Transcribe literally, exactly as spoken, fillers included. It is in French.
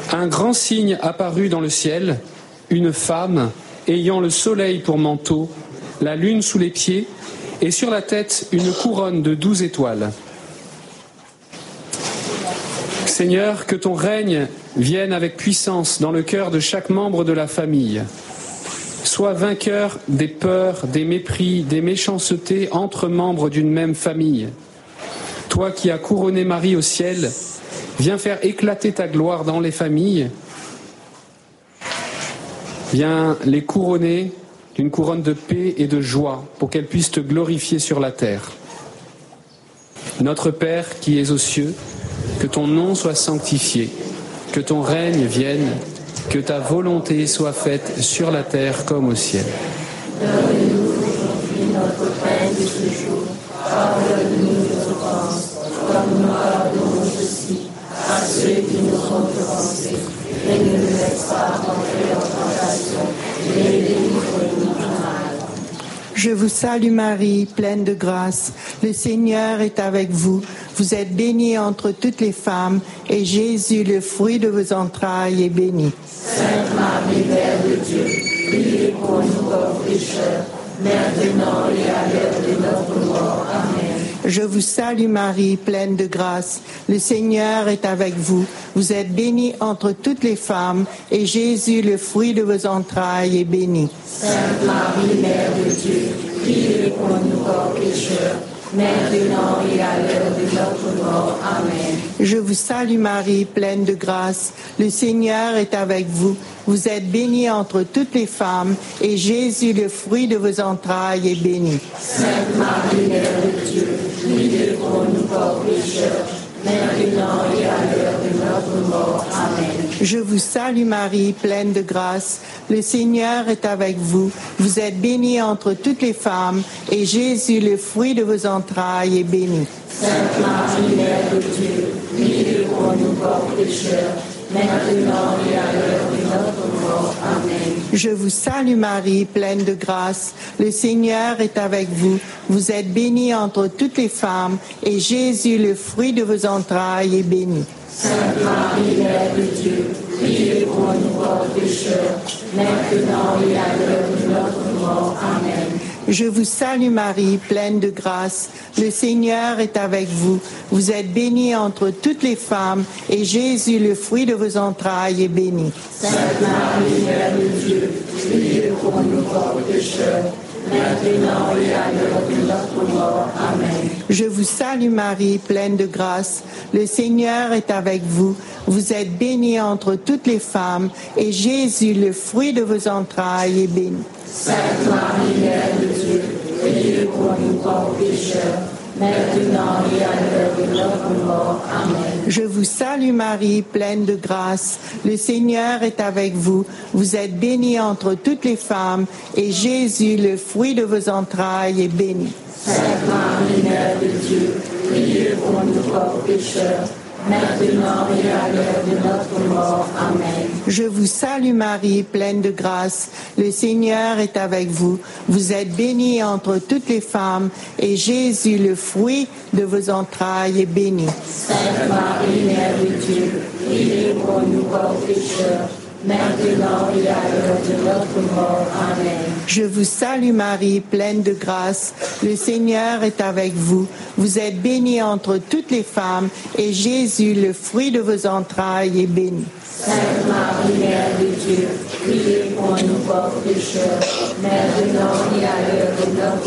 Un grand signe apparut dans le ciel, une femme ayant le soleil pour manteau, la lune sous les pieds, et sur la tête une couronne de douze étoiles. Seigneur, que ton règne vienne avec puissance dans le cœur de chaque membre de la famille. Sois vainqueur des peurs, des mépris, des méchancetés entre membres d'une même famille. Toi qui as couronné Marie au ciel, viens faire éclater ta gloire dans les familles. Viens les couronner d'une couronne de paix et de joie pour qu'elles puissent te glorifier sur la terre. Notre Père qui es aux cieux, que ton nom soit sanctifié, que ton règne vienne, que ta volonté soit faite sur la terre comme au ciel. Donne-nous aujourd'hui notre pain de ce jour. Pardonne-nous nos offenses, comme nous pardonnons aussi à ceux qui nous ont offensés. Et ne nous laisse pas entrer en tentation, mais délivre-nous du mal. Je vous salue Marie, pleine de grâce. Le Seigneur est avec vous. Vous êtes bénie entre toutes les femmes, et Jésus, le fruit de vos entrailles, est béni. Sainte Marie, Mère de Dieu, priez pour nous pauvres pécheurs, maintenant et à l'heure de notre mort. Amen. Je vous salue Marie, pleine de grâce. Le Seigneur est avec vous. Vous êtes bénie entre toutes les femmes, et Jésus, le fruit de vos entrailles, est béni. Sainte Marie, Mère de Dieu, priez pour nous pauvres pécheurs, maintenant et à l'heure de notre mort. Amen. Je vous salue Marie, pleine de grâce. Le Seigneur est avec vous. Vous êtes bénie entre toutes les femmes, et Jésus, le fruit de vos entrailles, est béni. Sainte Marie, Mère de Dieu, priez pour nous pauvres pécheurs, maintenant et à l'heure de notre mort. Amen. Je vous salue Marie, pleine de grâce. Le Seigneur est avec vous. Vous êtes bénie entre toutes les femmes, et Jésus, le fruit de vos entrailles, est béni. Sainte Marie, Mère de Dieu, priez pour nous pauvres pécheurs, maintenant et à l'heure de notre mort. Amen. Je vous salue Marie, pleine de grâce. Le Seigneur est avec vous. Vous êtes bénie entre toutes les femmes, et Jésus, le fruit de vos entrailles, est béni. Sainte Marie, Mère de Dieu, priez pour nous pauvres pécheurs, maintenant et à l'heure de notre mort. Amen. Je vous salue Marie, pleine de grâce. Le Seigneur est avec vous. Vous êtes bénie entre toutes les femmes, et Jésus, le fruit de vos entrailles, est béni. Sainte Marie, Mère de Dieu, priez pour nous pauvres pécheurs, maintenant et à l'heure de notre mort. Amen. Je vous salue Marie, pleine de grâce. Le Seigneur est avec vous. Vous êtes bénie entre toutes les femmes, et Jésus, le fruit de vos entrailles, est béni. Sainte Marie, Mère de Dieu, priez pour nous pauvres pécheurs, maintenant et à l'heure de notre mort. Amen. Je vous salue Marie, pleine de grâce. Le Seigneur est avec vous. Vous êtes bénie entre toutes les femmes, et Jésus, le fruit de vos entrailles, est béni. Sainte Marie, Mère de Dieu, priez pour nous pauvres pécheurs, maintenant et à l'heure de notre mort. Amen. Je vous salue Marie, pleine de grâce. Le Seigneur est avec vous. Vous êtes bénie entre toutes les femmes, et Jésus, le fruit de vos entrailles, est béni. Sainte Marie, Mère de Dieu, priez pour nous pauvres pécheurs, maintenant et à l'heure de notre mort. Amen. Je vous salue Marie, pleine de grâce. Le Seigneur est avec vous. Vous êtes bénie entre toutes les femmes, et Jésus, le fruit de vos entrailles, est béni. Sainte Marie, Mère de Dieu, priez pour nous pauvres pécheurs, maintenant et à l'heure de notre